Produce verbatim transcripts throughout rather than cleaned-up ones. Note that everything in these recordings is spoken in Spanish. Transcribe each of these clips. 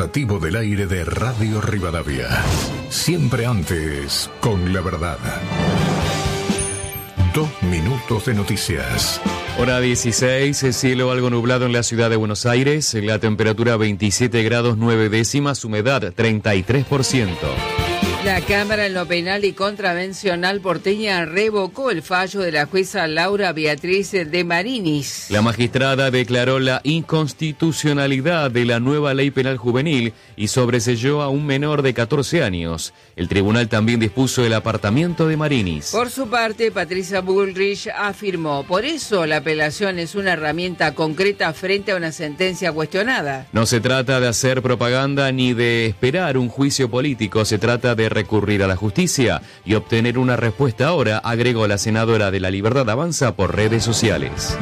rotativo del aire de Radio Rivadavia. Siempre antes, con la verdad. Dos minutos de noticias. Hora dieciséis, cielo algo nublado en la ciudad de Buenos Aires, la temperatura veintisiete grados nueve décimas, humedad treinta y tres por ciento. La Cámara en lo Penal y Contravencional porteña revocó el fallo de la jueza Laura Beatriz de Marinis. La magistrada declaró la inconstitucionalidad de la nueva ley penal juvenil y sobreseyó a un menor de catorce años. El tribunal también dispuso el apartamiento de Marinis. Por su parte, Patricia Bullrich afirmó, por eso la apelación es una herramienta concreta frente a una sentencia cuestionada. No se trata de hacer propaganda ni de esperar un juicio político, se trata de recurrir a la justicia y obtener una respuesta ahora, agregó la senadora de La Libertad Avanza por redes sociales.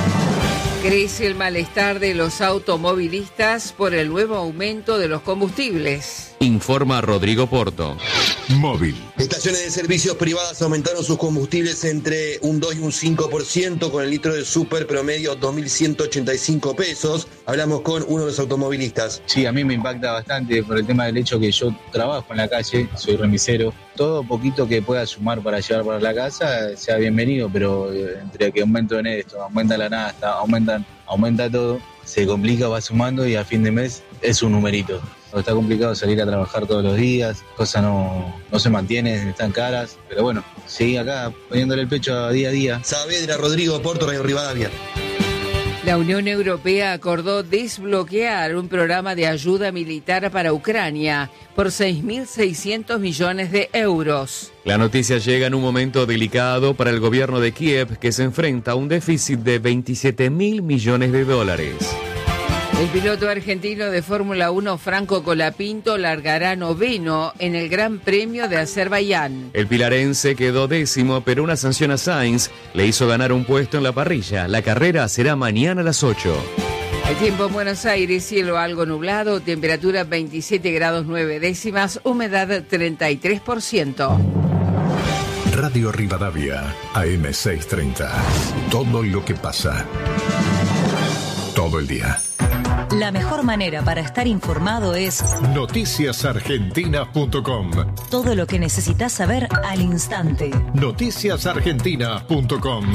Crece el malestar de los automovilistas por el nuevo aumento de los combustibles. Informa Rodrigo Porto. Móvil. Estaciones de servicios privadas aumentaron sus combustibles entre un dos y un cinco por ciento, con el litro de super promedio dos mil ciento ochenta y cinco pesos. Hablamos con uno de los automovilistas. Sí, a mí me impacta bastante por el tema del hecho que yo trabajo en la calle, soy remisero. Todo poquito que pueda sumar para llevar para la casa sea bienvenido, pero entre que aumento en esto, aumenta la nafta, aumentan, aumenta todo, se complica, va sumando y a fin de mes es un numerito. Está complicado salir a trabajar todos los días, cosas no, no se mantienen, están caras, pero bueno, seguí acá poniéndole el pecho a día a día. Saavedra, Rodrigo Porto, Radio Rivadavia. La Unión Europea acordó desbloquear un programa de ayuda militar para Ucrania por seis mil seiscientos millones de euros. La noticia llega en un momento delicado para el gobierno de Kiev, que se enfrenta a un déficit de veintisiete mil millones de dólares. El piloto argentino de Fórmula uno, Franco Colapinto, largará noveno en el Gran Premio de Azerbaiyán. El pilarense quedó décimo, pero una sanción a Sainz le hizo ganar un puesto en la parrilla. La carrera será mañana a las ocho. El tiempo en Buenos Aires, cielo algo nublado, temperatura veintisiete grados nueve décimas, humedad treinta y tres por ciento. Radio Rivadavia, A M seiscientos treinta. Todo lo que pasa. Todo el día. La mejor manera para estar informado es noticias argentinas punto com. Todo lo que necesitas saber al instante. noticias argentinas punto com.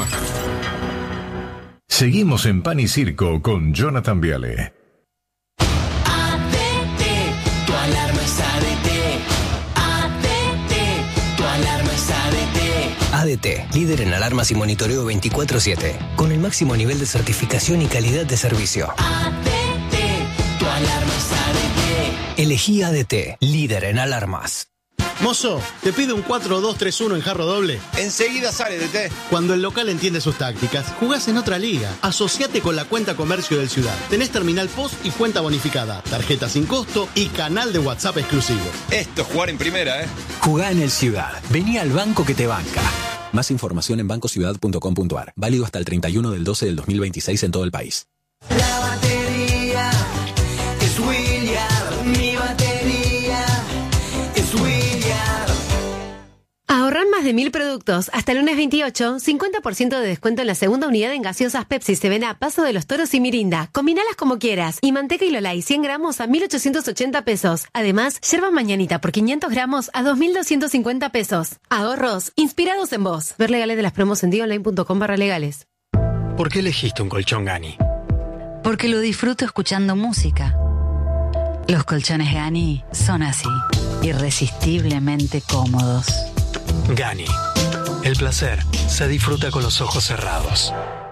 Seguimos en Pan y Circo con Jonathan Viale. A D T, tu alarma es A D T. A D T, tu alarma es A D T. A D T, líder en alarmas y monitoreo veinticuatro siete, con el máximo nivel de certificación y calidad de servicio. A D T, tu alarma es A D T. Elegí A D T, líder en alarmas. Mozo, te pido un cuatro dos tres uno en jarro doble. Enseguida sale, D T. Cuando el local entiende sus tácticas, jugás en otra liga. Asociate con la cuenta comercio del Ciudad. Tenés terminal post y cuenta bonificada, tarjeta sin costo y canal de WhatsApp exclusivo. Esto es jugar en primera, ¿eh? Jugá en el Ciudad. Vení al banco que te banca. Más información en banco ciudad punto com punto a r. Válido hasta el treinta y uno del doce del dos mil veintiséis en todo el país. La batería es William. Mi batería es William. Ahorrar más de mil productos. Hasta el lunes veintiocho, cincuenta por ciento de descuento en la segunda unidad en gaseosas Pepsi, Sevena, Paso de los Toros y Mirinda. Combinalas como quieras. Y manteca y Lolay cien gramos a mil ochocientos ochenta pesos. Además, yerba mañanita por quinientos gramos a dos mil doscientos cincuenta pesos. Ahorros inspirados en vos. Ver legales de las promos en dionline punto com barra legales. ¿Por qué elegiste un colchón Gani? Porque lo disfruto escuchando música. Los colchones Gani son así, irresistiblemente cómodos. Gani. El placer se disfruta con los ojos cerrados.